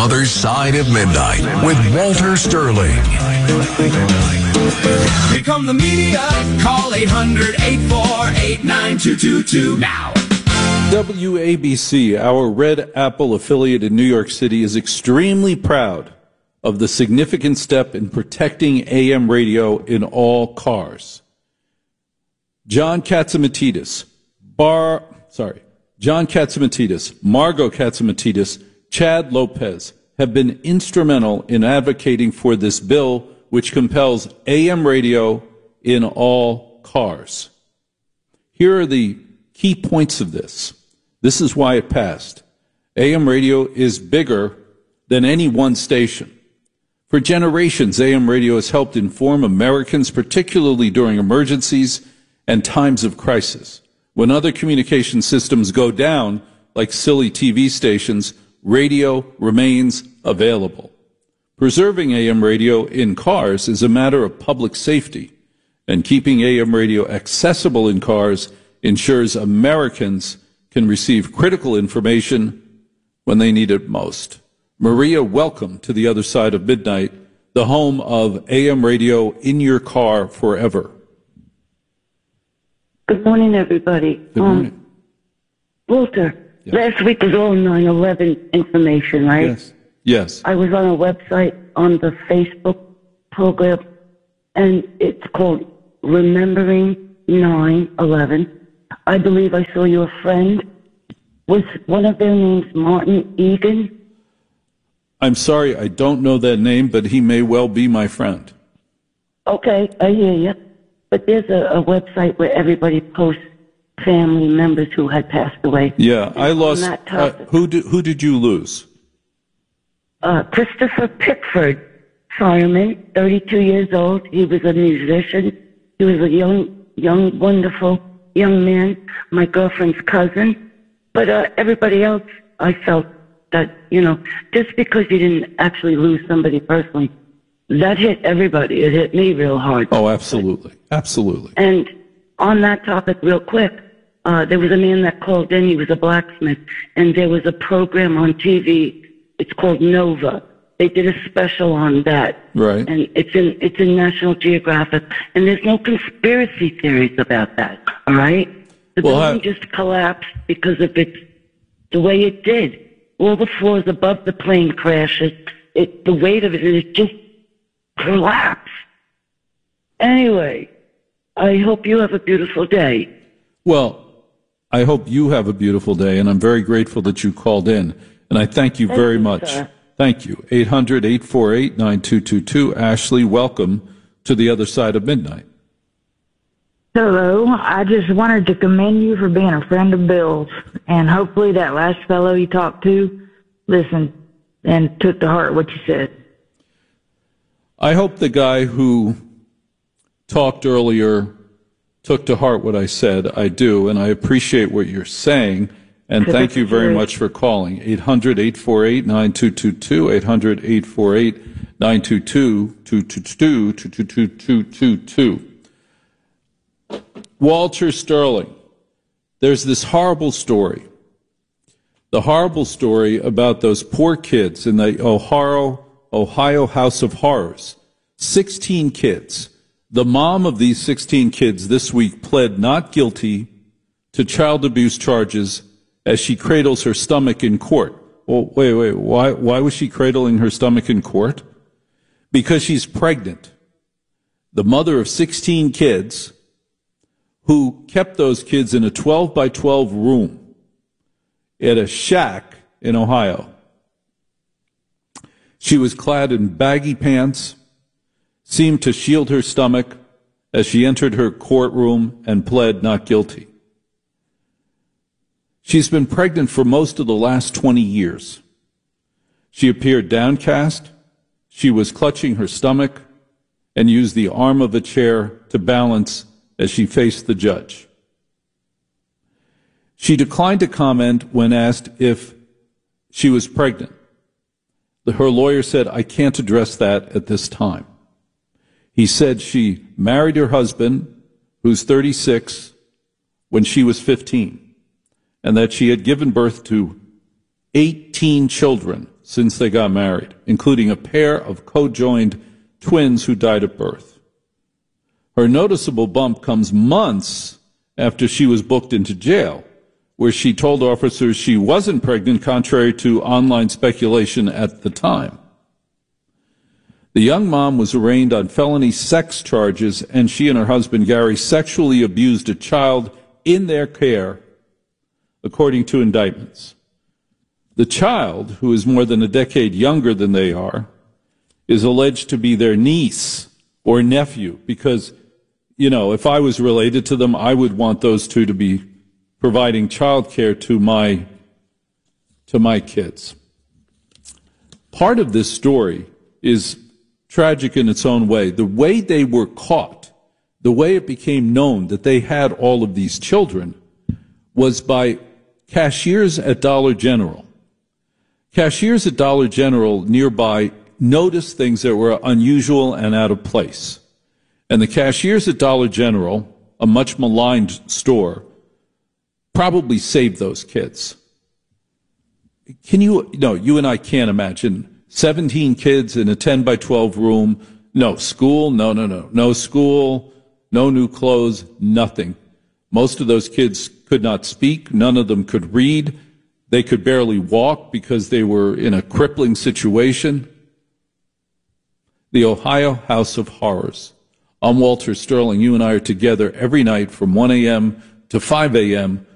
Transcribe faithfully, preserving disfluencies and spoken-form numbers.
Other Side of Midnight with Walter Sterling. Here come the media. Call eight hundred, eight four eight, nine two two two now. W A B C, our Red Apple affiliate in New York City, is extremely proud of the significant step in protecting A M radio in all cars. John Katzimatidis, Bar, sorry, John Katzimatidis, Margot Katzimatidis, Chad Lopez have been instrumental in advocating for this bill, which compels A M radio in all cars. Here are the key points of this. This is why it passed. A M radio is bigger than any one station. For generations, A M radio has helped inform Americans, particularly during emergencies and times of crisis. When other communication systems go down, like silly T V stations, radio remains available. Preserving A M radio in cars is a matter of public safety, and keeping A M radio accessible in cars ensures Americans can receive critical information when they need it most. Maria, welcome to the Other Side of Midnight, the home of A M radio in your car forever. Good morning, everybody. Good morning. Um, Walter, yes. Last week was all nine eleven information, right? Yes. Yes. I was on a website on the Facebook program, and it's called Remembering nine eleven. I believe I saw your friend. Was one of their names Martin Egan? I'm sorry, I don't know that name, but he may well be my friend. Okay, I hear you. But there's a, a website where everybody posts family members who had passed away. Yeah, and I lost. Uh, who did who did you lose? Uh, Christopher Pickford, fireman, thirty-two years old. He was a musician. He was a young, young, wonderful young man. My girlfriend's cousin. But uh, everybody else, I felt that, you know, just because you didn't actually lose somebody personally, that hit everybody. It hit me real hard. Oh, absolutely. Absolutely. And on that topic, real quick, uh, there was a man that called in. He was a blacksmith. And there was a program on T V. It's called Nova. They did a special on that. Right. And it's in, it's in National Geographic. And there's no conspiracy theories about that. All right? The well, building I... just collapsed because of it, the way it did. All the floors above the plane crashes. It, the weight of it, it just collapsed. Anyway, I hope you have a beautiful day. Well, I hope you have a beautiful day, and I'm very grateful that you called in. And I thank you thank very you, much. Sir. Thank you. eight hundred, eight four eight, nine two two two. Ashley, welcome to the Other Side of Midnight. Hello. I just wanted to commend you for being a friend of Bill's, and hopefully that last fellow you talked to listened and took to heart what you said. I hope the guy who talked earlier took to heart what I said. I do, and I appreciate what you're saying, and thank you very much for calling. eight hundred, eight four eight, nine two two two, eight hundred, eight four eight, nine two two, two two two, two two two, two two two. Walter Sterling, there's this horrible story, the horrible story about those poor kids in the Ohio, Ohio House of Horrors. sixteen kids. The mom of these sixteen kids this week pled not guilty to child abuse charges as she cradles her stomach in court. Well, wait, wait, why, why was she cradling her stomach in court? Because she's pregnant. The mother of sixteen kids who kept those kids in a twelve by twelve room at a shack in Ohio. She was clad in baggy pants, seemed to shield her stomach as she entered her courtroom and pled not guilty. She's been pregnant for most of the last twenty years. She appeared downcast. She was clutching her stomach and used the arm of a chair to balance as she faced the judge. She declined to comment when asked if she was pregnant. Her lawyer said, "I can't address that at this time." He said she married her husband, who's thirty-six, when she was fifteen, and that she had given birth to eighteen eighteen children since they got married, including a pair of co-joined twins who died at birth. Her noticeable bump comes months after she was booked into jail, where she told officers she wasn't pregnant, contrary to online speculation at the time. The young mom was arraigned on felony sex charges, and she and her husband, Gary, sexually abused a child in their care, according to indictments. The child, who is more than a decade younger than they are, is alleged to be their niece or nephew, because, you know, if I was related to them, I would want those two to be providing child care to my, to my kids. Part of this story is tragic in its own way. The way they were caught, the way it became known that they had all of these children, was by cashiers at Dollar General. Cashiers at Dollar General nearby noticed things that were unusual and out of place. And the cashiers at Dollar General, a much maligned store, probably saved those kids. Can you, no, you and I can't imagine seventeen kids in a ten by twelve room, no school, no, no, no, no school, no new clothes, nothing. Most of those kids could not speak. None of them could read. They could barely walk because they were in a crippling situation. The Ohio House of Horrors. I'm Walter Sterling. You and I are together every night from one a.m. to five a.m.